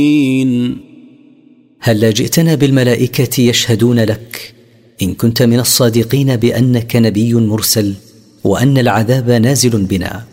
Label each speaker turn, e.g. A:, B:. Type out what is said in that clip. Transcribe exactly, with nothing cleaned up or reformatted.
A: هلا جئتنا بالملائكة يشهدون لك إن كنت من الصادقين بأنك نبي مرسل وأن العذاب نازل بنا.